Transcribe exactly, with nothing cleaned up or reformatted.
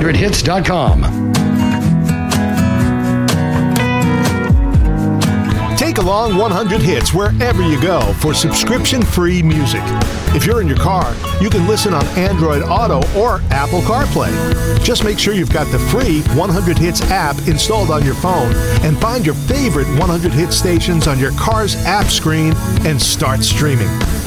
hundred hits dot com. Take along one hundred hits wherever you go for subscription-free music. If you're in your car, you can listen on Android Auto or Apple CarPlay. Just make sure you've got the free one hundred hits app installed on your phone and find your favorite one hundred hit stations on your car's app screen and start streaming.